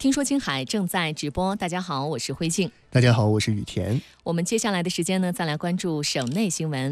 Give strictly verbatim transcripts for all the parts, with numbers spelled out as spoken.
听说青海正在直播，大家好，我是辉静。 大家好，我是雨田。 我们接下来的时间呢，再来关注省内新闻。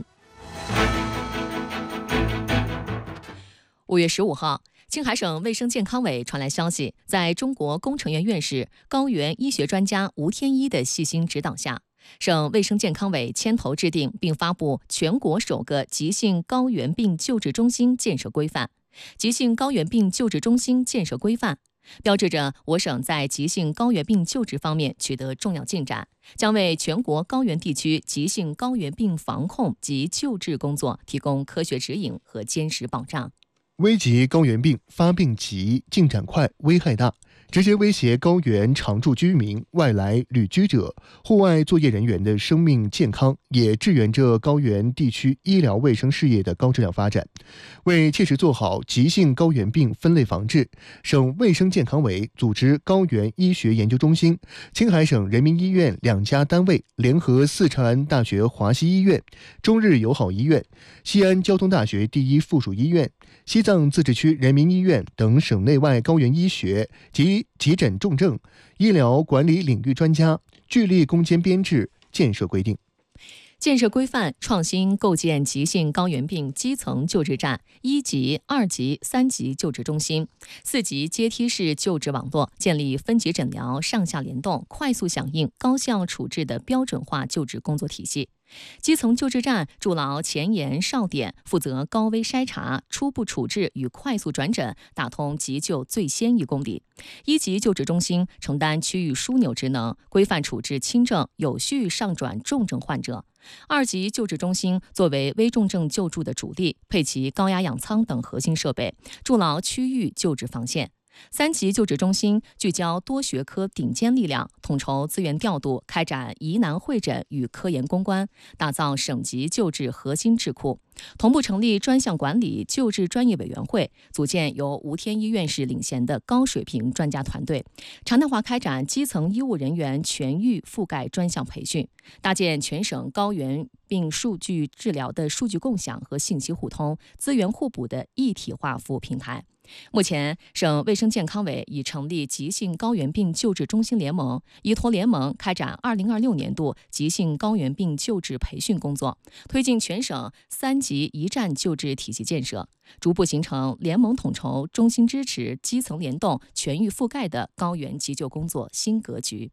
五月十五号，青海省卫生健康委传来消息，在中国工程院院士、高原医学专家吴天一的细心指导下，省卫生健康委牵头制定并发布全国首个急性高原病救治中心建设规范。急性高原病救治中心建设规范标志着我省在急性高原病救治方面取得重要进展，将为全国高原地区急性高原病防控及救治工作提供科学指引和坚实保障。 危急高原病发病急、进展快、危害大，直接威胁高原常住居民、外来旅居者、户外作业人员的生命健康，也支援着高原地区医疗卫生事业的高质量发展。为切实做好急性高原病分类防治，省卫生健康委组织高原医学研究中心、青海省人民医院两家单位联合四川大学华西医院、中日友好医院、西安交通大学第一附属医院、西藏自治区人民医院等省内外高原医学及急诊重症、医疗管理领域专家，聚力攻坚编制建设规定。 建设规范创新构建急性高原病基层救治站、一级、二级、三级救治中心、四级阶梯式救治网络，建立分级诊疗、上下联动、快速响应、高效处置的标准化救治工作体系。基层救治站筑牢前沿哨点，负责高危筛查、初步处置与快速转诊，打通急救最先一公里。一级救治中心承担区域枢纽职能，规范处置轻症，有序上转重症患者。二级救治中心作为危重症救助的主力，配齐高压氧舱等核心设备，筑牢区域救治防线。三级救治中心聚焦多学科顶尖力量，统筹资源调度，开展疑难会诊与科研攻关，打造省级救治核心智库。同步成立专项管理救治专业委员会，组建由吴天一院士领衔的高水平专家团队，常态化开展基层医务人员全域覆盖专项培训，搭建全省高原病数据治疗的数据共享和信息互通、资源互补的一体化服务平台。目前，省卫生健康委已成立急性高原病救治中心联盟，依托联盟开展二零二六年度急性高原病救治培训工作，推进全省三级一站救治体系建设，逐步形成联盟统筹、中心支持、基层联动、全域覆盖的高原急救工作新格局。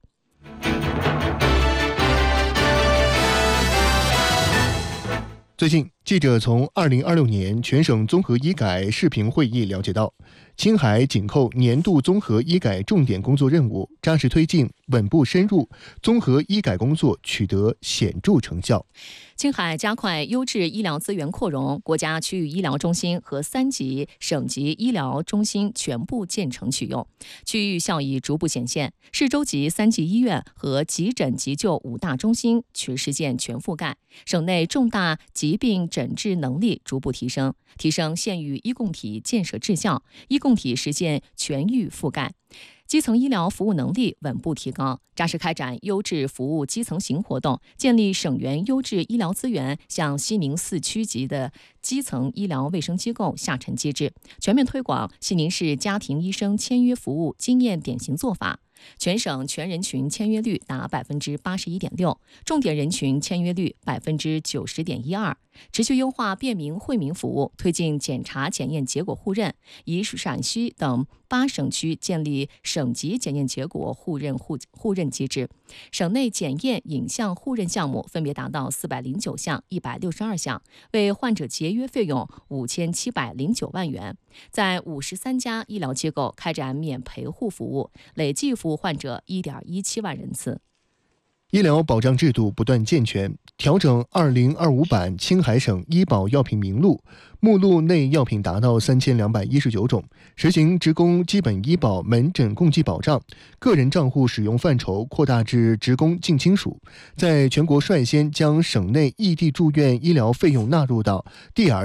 最近，记者从二零二六年全省综合医改视频会议了解到，青海紧扣年度综合医改重点工作任务，扎实推进、稳步深入，综合医改工作取得显著成效。 青海加快优质医疗资源扩容，国家区域医疗中心和三级、省级医疗中心全部建成启用，区域效益逐步显现。市州级三级医院和急诊急救五大中心全实现全覆盖，省内重大疾病诊治能力逐步提升，提升县域医共体建设质效，医共体实现全域覆盖。基层医疗服务能力稳步提高，扎实开展优质服务基层型活动，建立省原优质医疗资源向西宁四区级的基层医疗卫生机构下沉机制，全面推广西宁市家庭医生签约服务经验典型做法。全省全人群签约率达百分之八十一点六，重点人群签约率百分之九十点一二。持续优化便民惠民服务，推进检查检验结果互认，以陕西等八省区建立省级检验结果互认互互认机制。省内检验影像互认项目分别达到四百零九项、一百六十二项，为患者节约费用五千七百零九万元。在五十三家医疗机构开展免陪护服务，累计服务患者一点一七万人次。 医疗保障制度不断健全，调整二零二五版青海省医保药品名录，目录内药品达到三千两百一十九种，实行职工基本医保门诊共计保障，个人账户使用范畴扩大至职工近亲属，在全国率先将省内异地住院医疗费用纳入到 D R